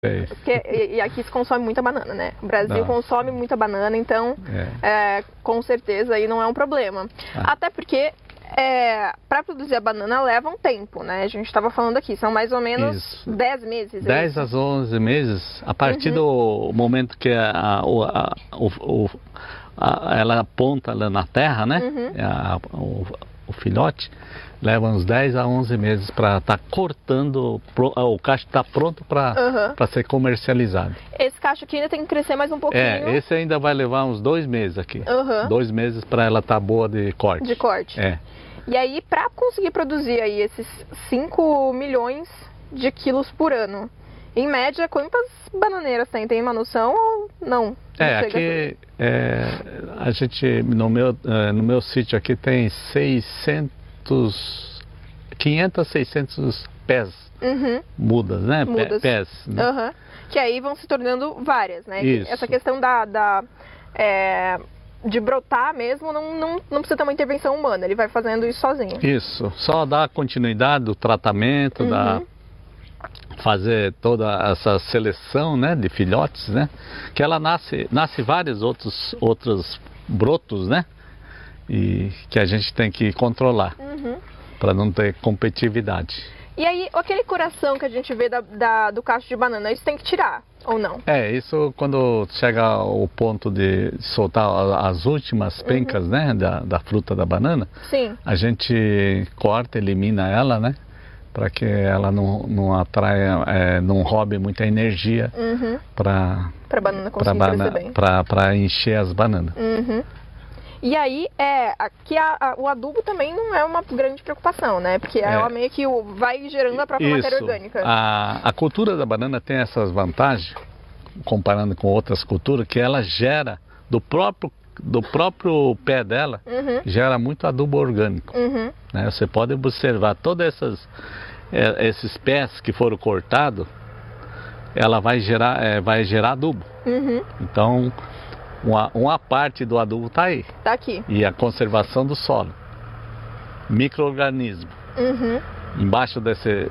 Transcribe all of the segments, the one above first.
Porque, e aqui se consome muita banana, né? O Brasil consome muita banana, então com certeza aí não é um problema. Até porque para produzir a banana leva um tempo, né? A gente estava falando aqui, são mais ou menos 10 meses. 10 a 11 meses, a partir do momento que ela aponta lá na terra, né? O filhote, leva uns 10 a 11 meses para estar cortando, o cacho está pronto para ser comercializado. Esse cacho aqui ainda tem que crescer mais um pouquinho. Esse ainda vai levar uns 2 meses aqui. 2 meses para ela estar boa de corte. De corte. E aí, para conseguir produzir aí esses 5 milhões de quilos por ano, em média, quantas bananeiras tem? Tem uma noção ou não? Aqui a gente, no meu sítio aqui tem 500, 600 pés, mudas, né? Pés, né? Que aí vão se tornando várias, né? Isso. Essa questão de brotar mesmo, não precisa ter uma intervenção humana, ele vai fazendo isso sozinho. Isso, só dá continuidade do tratamento, fazer toda essa seleção, né, de filhotes, né, que ela nasce vários outros brotos, né, e que a gente tem que controlar para não ter competitividade. E aí, aquele coração que a gente vê do cacho de banana, isso tem que tirar ou não? Isso quando chega ao ponto de soltar as últimas pencas, né, da fruta da banana, a gente corta, elimina ela, né, para que ela não atraia, não roube muita energia para a banana conseguir crescer bem. Para encher as bananas. E aí, aqui o adubo também não é uma grande preocupação, né? Porque ela meio que vai gerando a própria matéria orgânica. A cultura da banana tem essas vantagens, comparando com outras culturas, que ela gera do próprio pé dela, gera muito adubo orgânico. Né? Você pode observar todos esses pés que foram cortados, ela vai gerar adubo. Então, uma parte do adubo está aí. Está aqui. E a conservação do solo. Micro-organismo. Embaixo desse...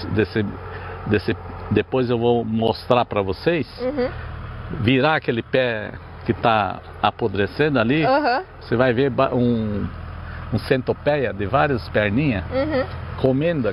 Depois eu vou mostrar para vocês. Virar aquele pé que está apodrecendo ali. Você vai ver um centopeia de várias perninhas comendo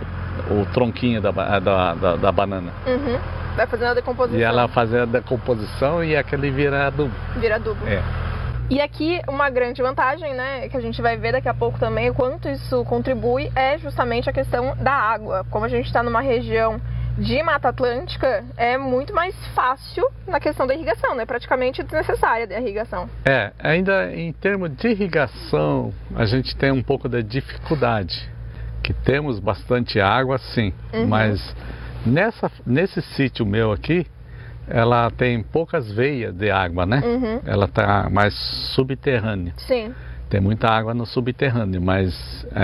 o tronquinho da banana. Vai fazendo a decomposição. E ela fazendo a decomposição e aquele vira adubo. Vira adubo. E aqui uma grande vantagem, né, que a gente vai ver daqui a pouco também, o quanto isso contribui, é justamente a questão da água. Como a gente está numa região de Mata Atlântica, é muito mais fácil na questão da irrigação, né? Praticamente desnecessária a irrigação. Ainda em termos de irrigação, a gente tem um pouco de dificuldade. Que temos bastante água, sim, mas nesse sítio meu aqui, ela tem poucas veias de água, né? Ela está mais subterrânea. Sim. Tem muita água no subterrâneo, mas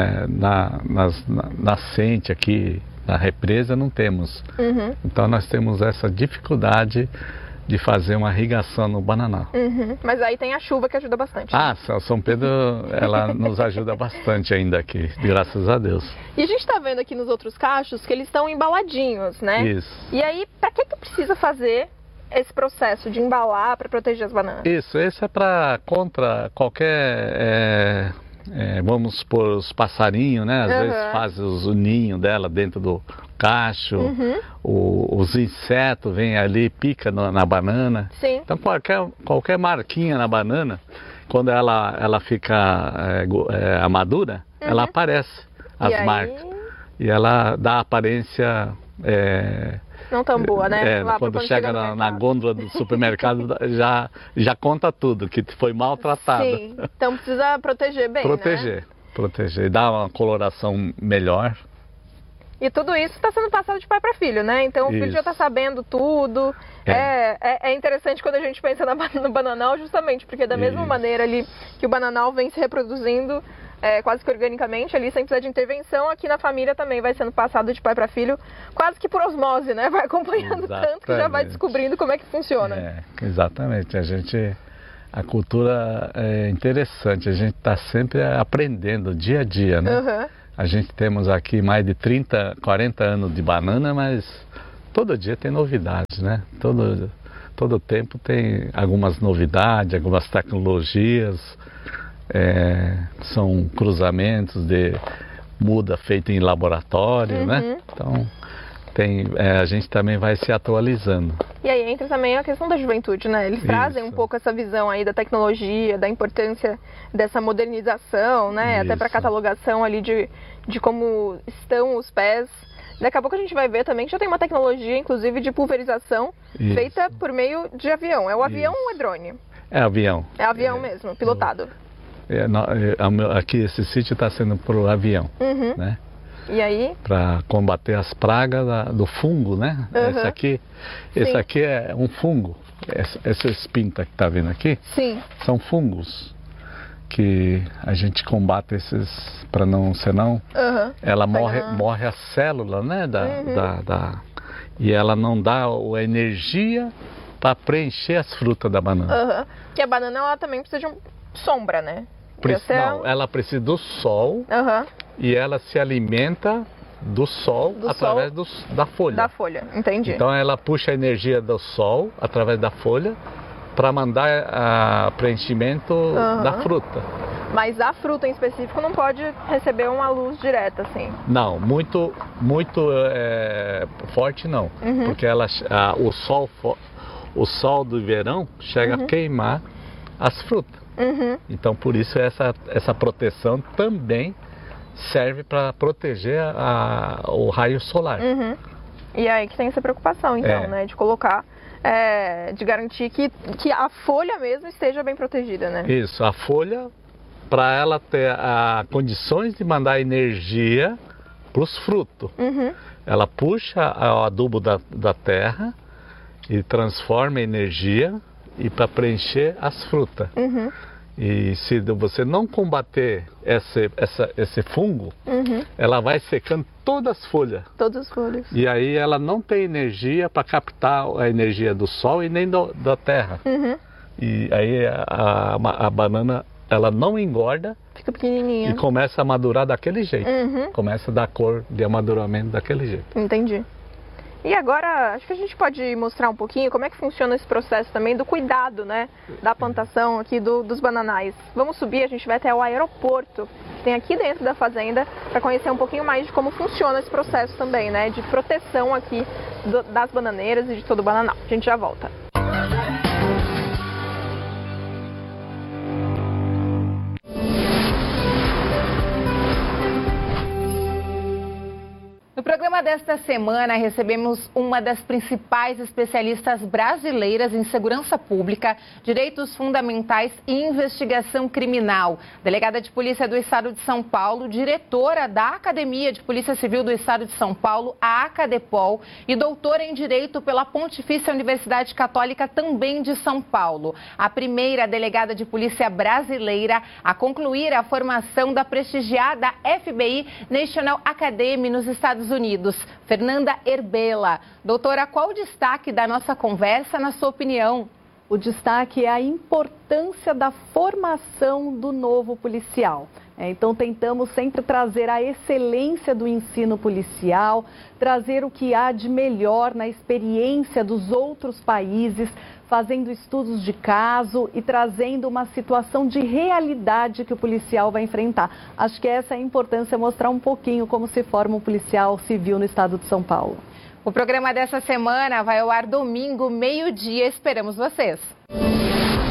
na nascente aqui, na represa, não temos. Então nós temos essa dificuldade de fazer uma irrigação no bananal. Mas aí tem a chuva que ajuda bastante. São Pedro, ela nos ajuda bastante ainda aqui, graças a Deus. E a gente está vendo aqui nos outros cachos que eles estão embaladinhos, né? Isso. E aí, para que precisa fazer esse processo de embalar para proteger as bananas? Isso, esse é para contra qualquer... vamos por os passarinhos, né? Às vezes fazem o ninho dela dentro do cacho, os insetos vêm ali e picam na banana. Sim. Então qualquer marquinha na banana, quando ela fica madura, ela aparece as marcas. E ela dá a aparência... não tão boa, né? Quando chega na gôndola do supermercado, já conta tudo, que foi maltratada. Sim, então precisa proteger bem, proteger, e dar uma coloração melhor. E tudo isso está sendo passado de pai para filho, né? Então o filho já está sabendo tudo. É interessante quando a gente pensa no bananal, justamente porque da mesma maneira ali que o bananal vem se reproduzindo quase que organicamente ali, sem precisar de intervenção, aqui na família também vai sendo passado de pai para filho, quase que por osmose, né? Vai acompanhando tanto que já vai descobrindo como é que funciona. Exatamente. A cultura é interessante, a gente está sempre aprendendo dia a dia, né? A gente temos aqui mais de 30, 40 anos de banana, mas todo dia tem novidades, né? Todo tempo tem algumas novidades, algumas tecnologias, são cruzamentos de muda feita em laboratório, né? Então a gente também vai se atualizando. E aí entra também a questão da juventude, né? Eles trazem um pouco essa visão aí da tecnologia, da importância dessa modernização, né? Até para catalogação ali de como estão os pés. Daqui a pouco a gente vai ver também que já tem uma tecnologia, inclusive, de pulverização feita por meio de avião. É o avião ou é drone? É avião. É avião mesmo, pilotado. Aqui esse sítio está sendo por avião, né? E aí? Para combater as pragas do fungo, né? Esse aqui é um fungo. Essa espinta que está vendo aqui são fungos que a gente combate esses para senão ela morre a célula, né? E ela não dá a energia para preencher as frutas da banana. Que a banana ela também precisa de sombra, né? Não, ela precisa do sol e ela se alimenta do sol através da folha. Da folha, entendi. Então ela puxa a energia do sol através da folha para mandar preenchimento da fruta. Mas a fruta em específico não pode receber uma luz direta, assim? Não, muito forte não, porque o sol do verão chega a queimar as frutas. Então por isso essa proteção também serve para proteger o raio solar. E aí que tem essa preocupação então, né, de colocar, de garantir que a folha mesmo esteja bem protegida, né? Isso, a folha, para ela ter condições de mandar energia para os frutos. Ela puxa o adubo da terra e transforma em energia e para preencher as frutas. E se você não combater esse fungo, ela vai secando todas as folhas. Todas as folhas. E aí ela não tem energia para captar a energia do sol e nem da terra. E aí a banana ela não engorda. Fica pequenininha. E começa a madurar daquele jeito. Começa a dar cor de amaduramento daquele jeito. Entendi. E agora, acho que a gente pode mostrar um pouquinho como é que funciona esse processo também do cuidado, né, da plantação aqui dos bananais. Vamos subir, a gente vai até o aeroporto, que tem aqui dentro da fazenda, para conhecer um pouquinho mais de como funciona esse processo também, né, de proteção aqui das bananeiras e de todo o bananal. A gente já volta. No programa desta semana, recebemos uma das principais especialistas brasileiras em segurança pública, direitos fundamentais e investigação criminal. Delegada de Polícia do Estado de São Paulo, diretora da Academia de Polícia Civil do Estado de São Paulo, a Acadepol, e doutora em Direito pela Pontifícia Universidade Católica também de São Paulo. A primeira delegada de polícia brasileira a concluir a formação da prestigiada FBI National Academy nos Estados Unidos, Fernanda Erbela. Doutora, qual o destaque da nossa conversa, na sua opinião? O destaque é a importância da formação do novo policial. Então, tentamos sempre trazer a excelência do ensino policial, trazer o que há de melhor na experiência dos outros países, fazendo estudos de caso e trazendo uma situação de realidade que o policial vai enfrentar. Acho que essa é a importância, mostrar um pouquinho como se forma um policial civil no estado de São Paulo. O programa dessa semana vai ao ar domingo, meio-dia. Esperamos vocês!